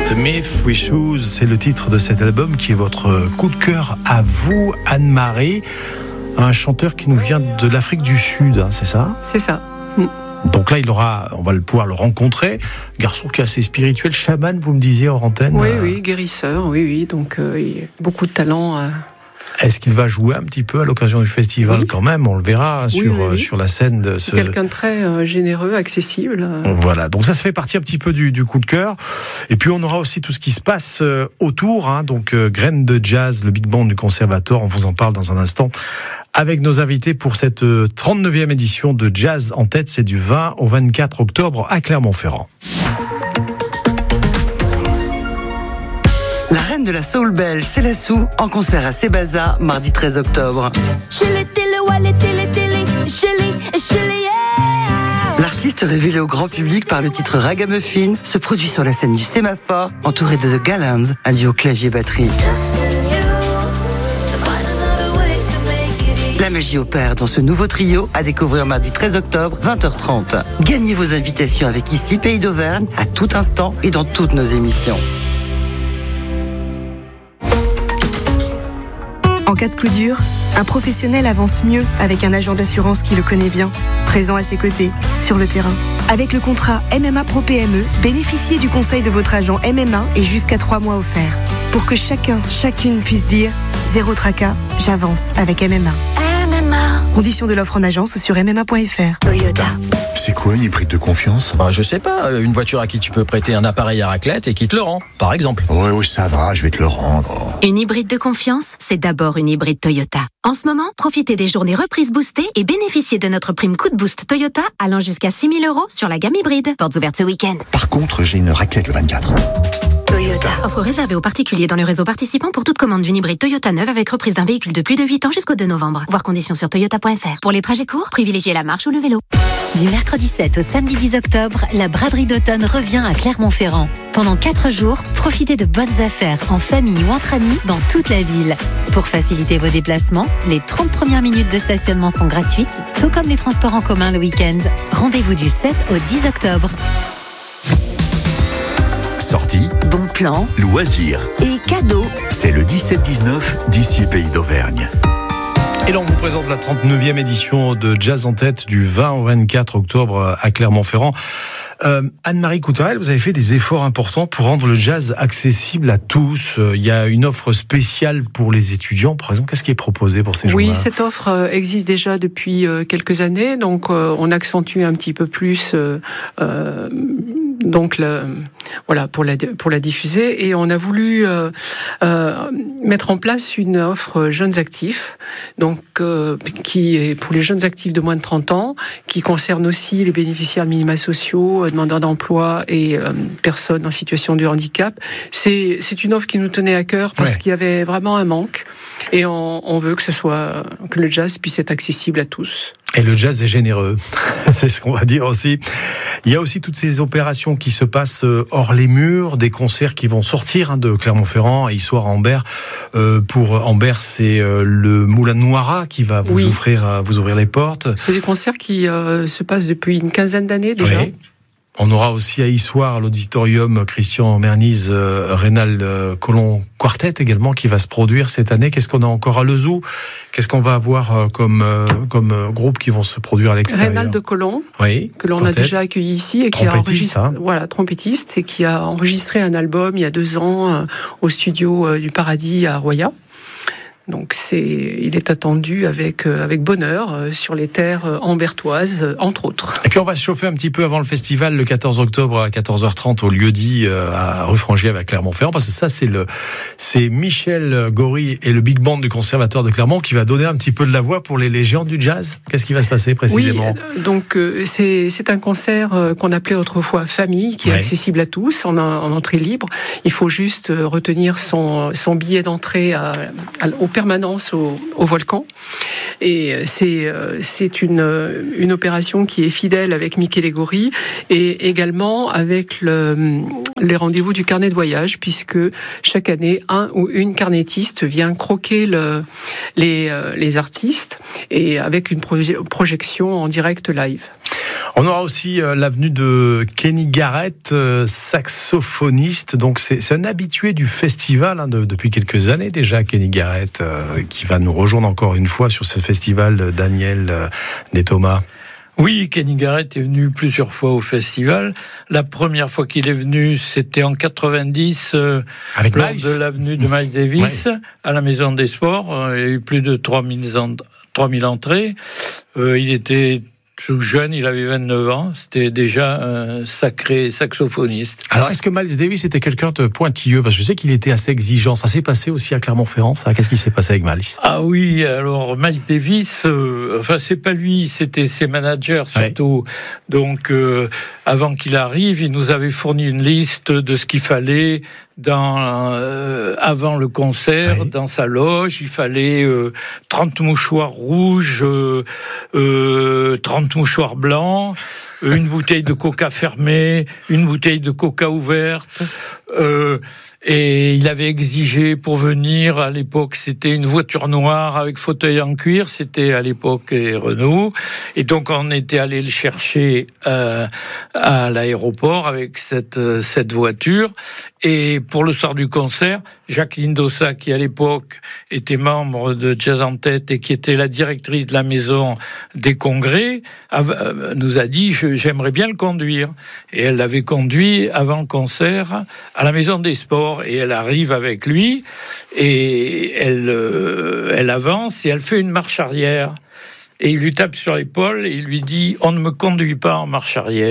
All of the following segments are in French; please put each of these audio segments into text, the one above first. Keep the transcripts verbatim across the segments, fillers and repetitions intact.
Me Free Shoes, c'est le titre de cet album qui est votre coup de cœur à vous, Anne-Marie. Un chanteur qui nous vient de l'Afrique du Sud, hein, c'est ça ? C'est ça. Donc là, il aura, on va le pouvoir le rencontrer. Garçon qui est assez spirituel, chaman, vous me disiez hors antenne. Oui, oui, guérisseur, oui, oui. Donc euh, il a beaucoup de talent. Euh... Est-ce qu'il va jouer un petit peu à l'occasion du festival, oui, quand même ? On le verra oui, sur, oui, oui. sur la scène de ce... ce... Quelqu'un de très euh, généreux, accessible. Voilà, donc ça se fait partie un petit peu du, du coup de cœur. Et puis on aura aussi tout ce qui se passe euh, autour. Hein, donc euh, Graines de Jazz, le Big Band du Conservatoire, on vous en parle dans un instant. Avec nos invités pour cette trente-neuvième édition de Jazz en tête, c'est du vingt au vingt-quatre octobre à Clermont-Ferrand. La reine de la soul belge, Célassou, en concert à Sébaza, mardi treize octobre. L'artiste révélé au grand public par le titre Ragamuffin se produit sur la scène du Sémaphore, entouré de The Gallants, un duo clavier-batterie. La magie opère dans ce nouveau trio à découvrir mardi treize octobre, vingt heures trente. Gagnez vos invitations avec Ici Pays d'Auvergne, à tout instant et dans toutes nos émissions. En cas de coup dur, un professionnel avance mieux avec un agent d'assurance qui le connaît bien, présent à ses côtés, sur le terrain. Avec le contrat M M A Pro P M E, bénéficiez du conseil de votre agent M M A et jusqu'à trois mois offerts. Pour que chacun, chacune puisse dire « Zéro tracas, j'avance avec M M A ». M M A. Conditions de l'offre en agence sur m m a point f r. Toyota. C'est quoi une hybride de confiance ? Bah, je sais pas, une voiture à qui tu peux prêter un appareil à raclette et qui te le rend, par exemple. Ouais, ouais, ça va, je vais te le rendre. Une hybride de confiance, c'est d'abord une hybride Toyota. En ce moment, profitez des journées reprises boostées et bénéficiez de notre prime coup de boost Toyota allant jusqu'à six mille euros sur la gamme hybride. Portes ouvertes ce week-end. Par contre, j'ai une raclette le vingt-quatre. Toyota. Offre réservée aux particuliers dans le réseau participant pour toute commande d'une hybride Toyota neuve avec reprise d'un véhicule de plus de huit ans jusqu'au deux novembre. Voir conditions sur toyota point f r. Pour les trajets courts, privilégiez la marche ou le vélo. Du mercredi sept au samedi dix octobre, la braderie d'automne revient à Clermont-Ferrand. Pendant quatre jours, profitez de bonnes affaires en famille ou entre amis dans toute la ville. Pour faciliter vos déplacements, les trente premières minutes de stationnement sont gratuites, tout comme les transports en commun le week-end. Rendez-vous du sept au dix octobre. Sortie, bon plan, loisirs et cadeaux. C'est le dix-sept dix-neuf d'ici Pays d'Auvergne. Et là, on vous présente la trente-neuvième édition de Jazz en tête du vingt au vingt-quatre octobre à Clermont-Ferrand. Euh, Anne-Marie Coutarel, vous avez fait des efforts importants pour rendre le jazz accessible à tous. Il y a une offre spéciale pour les étudiants, par exemple. Qu'est-ce qui est proposé pour ces jours-là ? Oui, cette offre existe déjà depuis quelques années, donc on accentue un petit peu plus euh, euh, donc le, voilà pour la pour la diffuser, et on a voulu euh, euh, mettre en place une offre jeunes actifs, donc euh, qui est pour les jeunes actifs de moins de trente ans, qui concerne aussi les bénéficiaires de minima sociaux, demandeurs d'emploi et euh, personnes en situation de handicap. C'est c'est une offre qui nous tenait à cœur parce ouais. qu'il y avait vraiment un manque, et on, on veut que ce soit que le jazz puisse être accessible à tous. Et le jazz est généreux, c'est ce qu'on va dire aussi. Il y a aussi toutes ces opérations qui se passent hors les murs, des concerts qui vont sortir de Clermont-Ferrand, Issoire à Ambert. Euh, pour Ambert, c'est le Moulin de Noirat qui va vous, oui. ouvrir, vous ouvrir les portes. C'est des concerts qui euh, se passent depuis une quinzaine d'années déjà. Oui. On aura aussi à Issoire, à l'auditorium Christian Merniz, euh, Rénal euh, Colomb Quartet également qui va se produire cette année. Qu'est-ce qu'on a encore à Lezou ? Qu'est-ce qu'on va avoir euh, comme, euh, comme euh, groupe qui vont se produire à l'extérieur ? Rénal de Colomb, oui, que l'on quartet. a déjà accueilli ici et qui a enregistré, hein. voilà, trompettiste, et qui a enregistré un album il y a deux ans euh, au studio euh, du Paradis à Roya. Donc c'est, il est attendu avec euh, avec bonheur euh, sur les terres euh, ambertoises, euh, entre autres. Et puis on va se chauffer un petit peu avant le festival le quatorze octobre à quatorze heures trente au lieu-dit euh, à rue Frangier avec Clermont-Ferrand, parce que ça c'est le c'est Michel Gory et le Big Band du Conservatoire de Clermont qui va donner un petit peu de la voix pour les légendes du jazz. Qu'est-ce qui va se passer précisément ? Oui, donc euh, c'est c'est un concert euh, qu'on appelait autrefois Famille, qui est ouais. accessible à tous en, en entrée libre. Il faut juste euh, retenir son son billet d'entrée à, à, au permanence au, au Volcan, et c'est c'est une une opération qui est fidèle avec Michel Gory et également avec le les rendez-vous du carnet de voyage, puisque chaque année un ou une carnettiste vient croquer le les les artistes, et avec une proje- projection en direct live. On aura aussi euh, l'avenue de Kenny Garrett, euh, saxophoniste. Donc c'est, c'est un habitué du festival hein, de, depuis quelques années déjà, Kenny Garrett, euh, qui va nous rejoindre encore une fois sur ce festival, euh, Daniel euh, Netoma. Oui, Kenny Garrett est venu plusieurs fois au festival. La première fois qu'il est venu, c'était en quatre-vingt-dix, euh, Avec lors Miles. de l'avenue de Miles Davis, ouais. à la Maison des Sports. Euh, il y a eu plus de trois mille entrées. Euh, il était tout jeune, il avait vingt-neuf ans. C'était déjà un sacré saxophoniste. Alors, est-ce que Miles Davis était quelqu'un de pointilleux? Parce que je sais qu'il était assez exigeant. Ça s'est passé aussi à Clermont-Ferrand, ça. Qu'est-ce qui s'est passé avec Miles? Ah oui, alors Miles Davis, euh, enfin c'est pas lui, c'était ses managers surtout. Ouais. Donc, euh, avant qu'il arrive, il nous avait fourni une liste de ce qu'il fallait dans, euh, avant le concert, ouais. dans sa loge. Il fallait euh, trente mouchoirs rouges, euh, euh, trente mouchoirs blancs, une bouteille de coca fermée, une bouteille de coca ouverte. Euh, et il avait exigé pour venir, à l'époque, c'était une voiture noire avec fauteuil en cuir, c'était à l'époque Renault. Et donc, on était allé le chercher euh, à l'aéroport avec cette, cette voiture. Et pour le soir du concert, Jacqueline Dossa, qui à l'époque était membre de Jazz en Tête et qui était la directrice de la maison des congrès, nous a dit « j'aimerais bien le conduire ». Et elle l'avait conduit avant le concert à la Maison des Sports. Et elle arrive avec lui et elle, euh, elle avance et elle fait une marche arrière. Et il lui tape sur l'épaule et il lui dit « on ne me conduit pas en marche arrière ».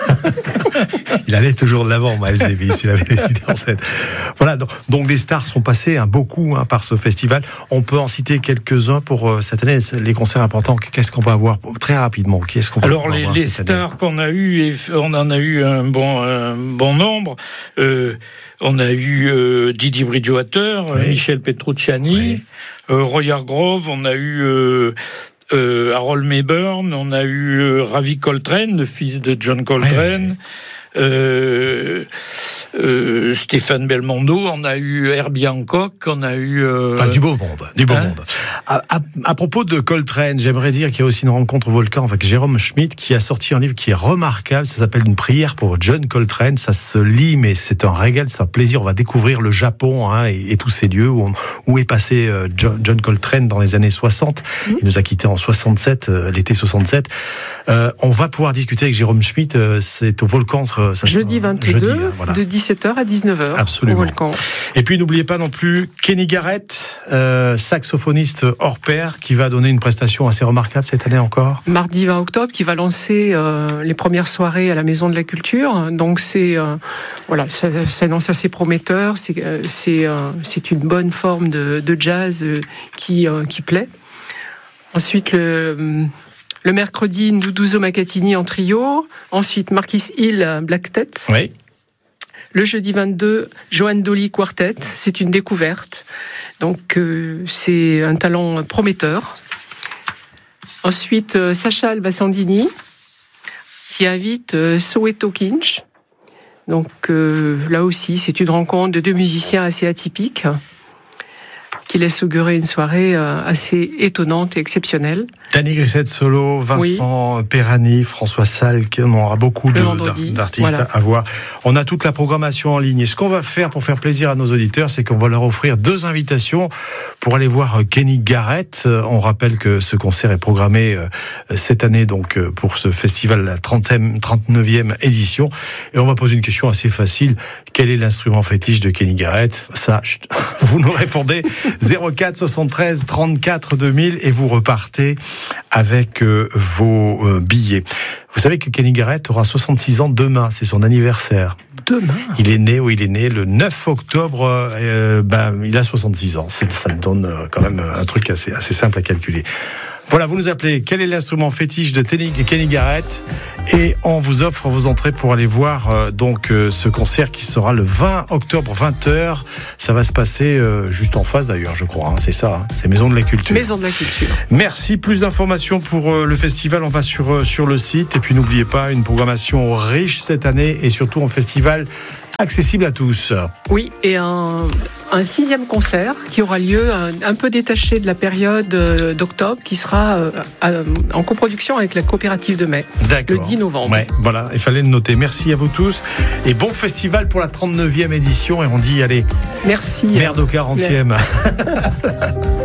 Il allait toujours de l'avant, Miles Davis, il avait décidé en tête. Voilà, donc, donc les stars sont passées hein, beaucoup hein, par ce festival. On peut en citer quelques-uns pour euh, cette année, les concerts importants. Qu'est-ce qu'on va avoir très rapidement? Qu'est-ce qu'on va Alors les, avoir les cette stars année qu'on a eu, et on en a eu un bon, un bon nombre. Euh, on a eu euh, Didi Bridgewater, oui. Michel Petrucciani, oui. euh, Roy Hargrove, on a eu euh, Euh, Harold Mayburn, on a eu euh, Ravi Coltrane, le fils de John Coltrane, ouais. euh, euh, Stéphane Belmondo, on a eu Herbie Hancock, on a eu... Euh... Enfin, du beau monde, du beau hein monde. À, à, à propos de Coltrane, j'aimerais dire qu'il y a aussi une rencontre au Volcan avec Jérôme Schmidt qui a sorti un livre qui est remarquable, ça s'appelle Une prière pour John Coltrane, ça se lit mais c'est un régal, c'est un plaisir, on va découvrir le Japon hein, et, et tous ces lieux où, on, où est passé euh, John, John Coltrane dans les années soixante, mmh. il nous a quittés en soixante-sept, euh, l'été soixante-sept. Euh, on va pouvoir discuter avec Jérôme Schmidt, euh, c'est au Volcan. Ça, jeudi vingt-deux, jeudi, hein, voilà. de dix-sept heures à dix-neuf heures. Absolument. Au Volcan. Et puis n'oubliez pas non plus Kenny Garrett, euh, saxophoniste hors pair, qui va donner une prestation assez remarquable cette année encore. Mardi vingt octobre, qui va lancer euh, les premières soirées à la Maison de la Culture. Donc c'est euh, voilà, ça, ça annonce assez prometteur. C'est euh, c'est euh, c'est une bonne forme de, de jazz euh, qui euh, qui plaît. Ensuite le Le mercredi, Nduduzo Makatini en trio. Ensuite, Marquis Hill, Black Tête. Oui. Le jeudi vingt-deux, Johan Dolly Quartet. C'est une découverte. Donc, euh, c'est un talent prometteur. Ensuite, euh, Sacha Albasandini, qui invite euh, Soweto Kinch. Donc, euh, là aussi, c'est une rencontre de deux musiciens assez atypiques, qui laisse augurer une soirée assez étonnante et exceptionnelle. Danny Grissett solo, Vincent oui. Perani, François Salk, on aura beaucoup de, d'artistes voilà. à voir. On a toute la programmation en ligne. Et ce qu'on va faire pour faire plaisir à nos auditeurs, c'est qu'on va leur offrir deux invitations pour aller voir Kenny Garrett. On rappelle que ce concert est programmé cette année donc pour ce festival, la trentième, trente-neuvième édition. Et on va poser une question assez facile. Quel est l'instrument fétiche de Kenny Garrett? Ça, vous nous répondez zéro quatre soixante-treize trente-quatre deux mille et vous repartez avec euh, vos euh, billets. Vous savez que Kenny Garrett aura soixante-six ans demain, c'est son anniversaire. Demain. Il est né, oui, il est né le neuf octobre, euh, ben, il a soixante-six ans. C'est, ça donne euh, quand même un truc assez, assez simple à calculer. Voilà, vous nous appelez. Quel est l'instrument fétiche de Kenny Garrett? Et on vous offre vos entrées pour aller voir euh, donc euh, ce concert qui sera le vingt octobre, vingt heures. Ça va se passer euh, juste en face d'ailleurs, je crois. Hein, c'est ça, hein, c'est Maison de la Culture. Maison de la Culture. Merci. Plus d'informations pour euh, le festival, on va sur, euh, sur le site. Et puis n'oubliez pas, une programmation riche cette année et surtout un festival accessible à tous. Oui, et un, un sixième concert qui aura lieu un, un peu détaché de la période euh, d'octobre, qui sera euh, euh, en coproduction avec la coopérative de mai, D'accord. le dix novembre. Ouais, voilà, il fallait le noter. Merci à vous tous et bon festival pour la trente-neuvième édition et on dit allez, merci. merde au quarantième.